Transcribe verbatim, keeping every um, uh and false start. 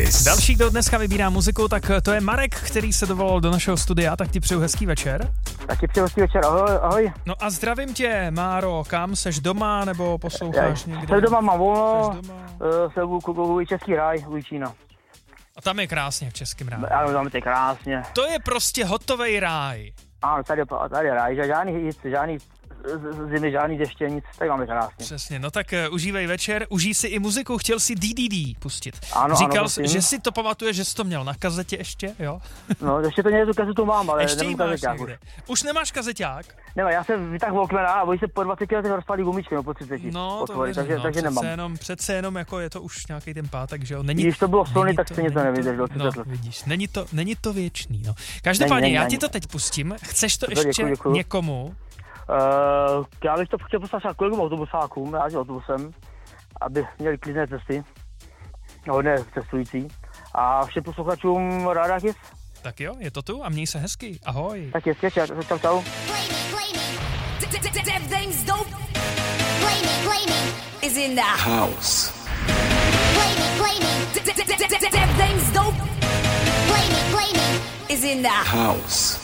Kiss. Další, kdo dneska vybírá muziku, tak to je Marek, který se dovolal do našeho studia, tak ti přeju hezký večer. Taky přeju hezký večer, ahoj, ahoj. No a zdravím tě, Máro, kam, seš doma nebo posloucháš Já, někde? Jsem doma, mám volno, doma. Uh, jsem u Český ráj, u Jičína. A tam je krásně v Českém ráji. Ano, tam je krásně. To je prostě hotovej ráj. Ano, tady, tady je ráj, žádný hit, žádný zimy, žádný deště, nic, tak máme krásně. Přesně, no tak uh, užívej večer, užij si i muziku, chtěl si D D D pustit. Ano, Říkal ano, jsi, že si to pamatuješ, že jsi to měl na kazetě ještě, jo? No, ještě to někde tu kazetu mám, ale ještě nemám máš kazeťák někde. už. Už nemáš kazeťák? Nemá, já jsem vytáhl Walkmana a bojí se po dvaceti letech rozpadlý gumičky, no po třiceti. No, to otvory, věřím, takže, no, takže přece nemám. Jenom, přece jenom jako je to už nějaký ten pátek, že jo? Není, Když to bylo Sony, tak to, stejně to nevydrželo třicet no, let. vidíš, není to, není to věčný, no. Každopádně, Není, já není, ti to není. teď pustím, chceš to To ještě děkuji, děkuji. někomu? Uh, já bych to chtěl poslat třeba kolegům autobusákům, já jezdím autobusem, aby měli klidné cesty, hodně cestující. A všem posluchačům Rádia Kiss. Tak jo, je to tu a měj se hezky, ahoj. Tak jest, čau, čau, čau. House. Is in the House.